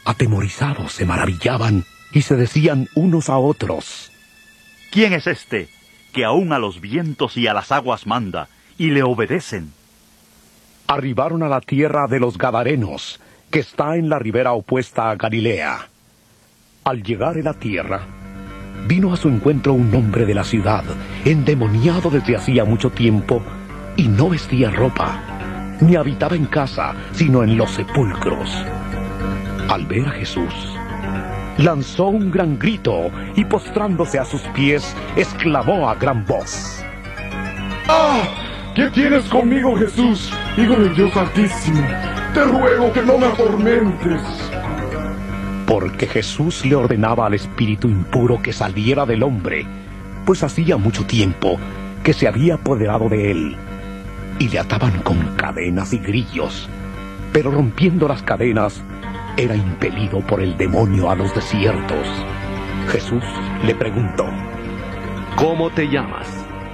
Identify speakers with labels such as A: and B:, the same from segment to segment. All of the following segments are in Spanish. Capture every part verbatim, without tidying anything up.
A: Atemorizados se maravillaban y se decían unos a otros:
B: ¿Quién es este que aún a los vientos y a las aguas manda y le obedecen?
A: Arribaron a la tierra de los Gadarenos, que está en la ribera opuesta a Galilea. Al llegar a la tierra, vino a su encuentro un hombre de la ciudad, endemoniado desde hacía mucho tiempo, y no vestía ropa, ni habitaba en casa, sino en los sepulcros. Al ver a Jesús, lanzó un gran grito y postrándose a sus pies, exclamó a gran voz:
C: ¡Ah! ¿Qué tienes conmigo, Jesús, Hijo del Dios Altísimo? Te ruego que no me atormentes.
A: Porque Jesús le ordenaba al espíritu impuro que saliera del hombre, pues hacía mucho tiempo que se había apoderado de él, y le ataban con cadenas y grillos, pero rompiendo las cadenas, era impelido por el demonio a los desiertos. Jesús le preguntó:
D: ¿Cómo te llamas?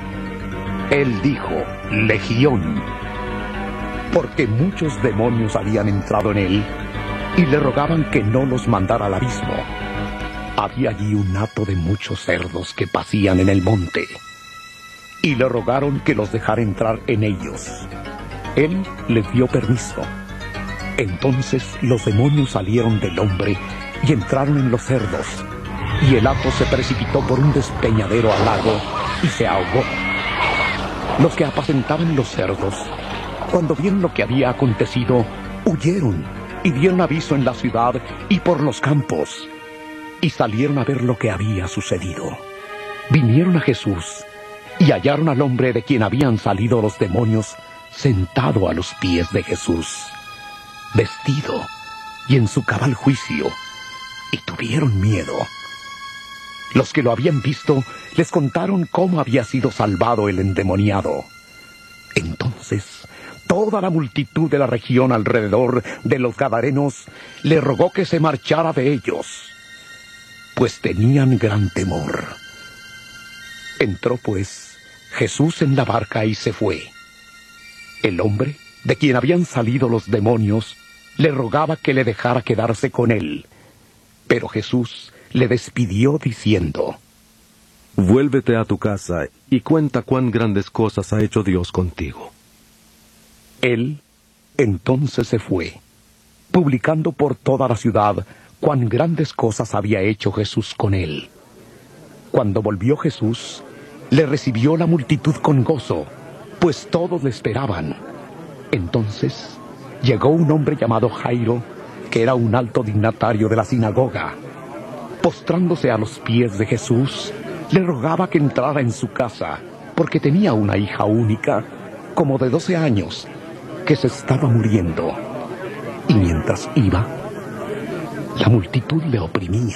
A: Él dijo: Legión, porque muchos demonios habían entrado en él y le rogaban que no los mandara al abismo. Había allí un hato de muchos cerdos que pacían en el monte, y le rogaron que los dejara entrar en ellos. Él les dio permiso. Entonces los demonios salieron del hombre y entraron en los cerdos, y el hato se precipitó por un despeñadero al lago y se ahogó. Los que apacentaban los cerdos, cuando vieron lo que había acontecido, huyeron y dieron aviso en la ciudad y por los campos, y salieron a ver lo que había sucedido. Vinieron a Jesús y hallaron al hombre de quien habían salido los demonios sentado a los pies de Jesús, vestido y en su cabal juicio, y tuvieron miedo. Los que lo habían visto les contaron cómo había sido salvado el endemoniado. Entonces toda la multitud de la región alrededor de los Gadarenos le rogó que se marchara de ellos, pues tenían gran temor. Entró pues Jesús en la barca y se fue. El hombre, de quien habían salido los demonios, le rogaba que le dejara quedarse con él, pero Jesús le despidió diciendo:
D: Vuélvete a tu casa y cuenta cuán grandes cosas ha hecho Dios contigo.
A: Él entonces se fue, publicando por toda la ciudad cuán grandes cosas había hecho Jesús con él. Cuando volvió Jesús, le recibió la multitud con gozo, pues todos le esperaban. Entonces llegó un hombre llamado Jairo, que era un alto dignatario de la sinagoga. Postrándose a los pies de Jesús, le rogaba que entrara en su casa, porque tenía una hija única, como de doce años, que se estaba muriendo. Y mientras iba, la multitud le oprimía.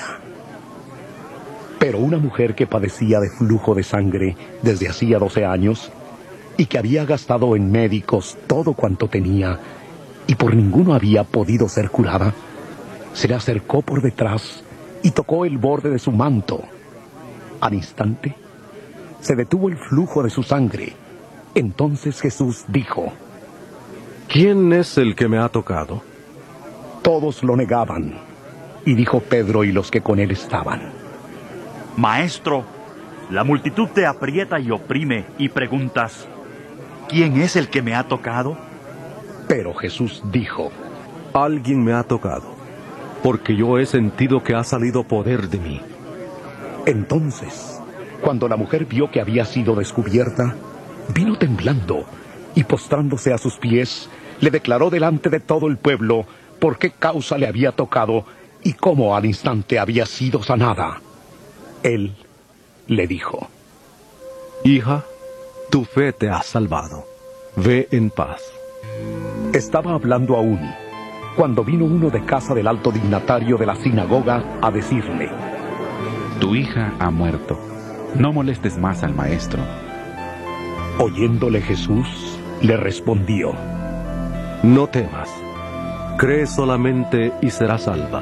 A: Pero una mujer que padecía de flujo de sangre desde hacía doce años, y que había gastado en médicos todo cuanto tenía, y por ninguno había podido ser curada, se le acercó por detrás y tocó el borde de su manto. Al instante, se detuvo el flujo de su sangre. Entonces Jesús dijo:
D: ¿Quién es el que me ha tocado?
A: Todos lo negaban, y dijo Pedro y los que con él estaban:
B: Maestro, la multitud te aprieta y oprime, y preguntas: ¿quién es el que me ha tocado?
A: Pero Jesús dijo:
D: Alguien me ha tocado, porque yo he sentido que ha salido poder de mí.
A: Entonces, cuando la mujer vio que había sido descubierta, vino temblando, y postrándose a sus pies, le declaró delante de todo el pueblo por qué causa le había tocado, y cómo al instante había sido sanada. Él le dijo:
D: Hija, tu fe te ha salvado. Ve en paz.
A: Estaba hablando aún, cuando vino uno de casa del alto dignatario de la sinagoga a decirle:
E: Tu hija ha muerto. No molestes más al maestro.
A: Oyéndole Jesús, le respondió:
D: No temas. Cree solamente y serás salva.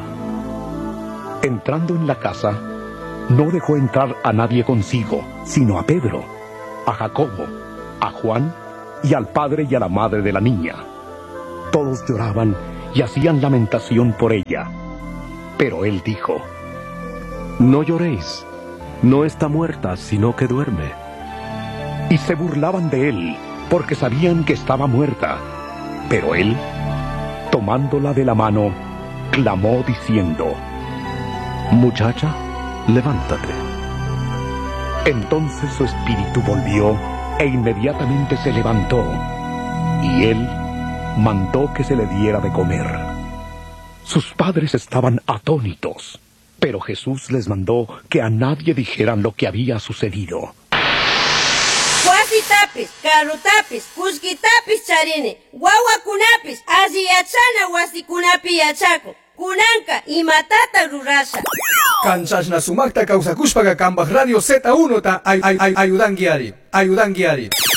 A: Entrando en la casa, no dejó entrar a nadie consigo, sino a Pedro, a Jacobo, a Juan y al padre y a la madre de la niña. Todos lloraban y hacían lamentación por ella. Pero él dijo:
D: No lloréis, no está muerta, sino que duerme.
A: Y se burlaban de él, porque sabían que estaba muerta. Pero él, tomándola de la mano, clamó diciendo:
D: Muchacha, levántate.
A: Entonces su espíritu volvió, e inmediatamente se levantó, y él mandó que se le diera de comer. Sus padres estaban atónitos, pero Jesús les mandó que a nadie dijeran lo que había sucedido.
F: Wasitapis, carrutapis, kuskitapis charini, wawakunapis, asiyachana wasikunapi yachaku, kunanka imatata rurasha.
G: Kanchashna sumakta kawsakushpaqa kambaq radio Z uno ta ay ay ay ayudangiari, ayudangiari.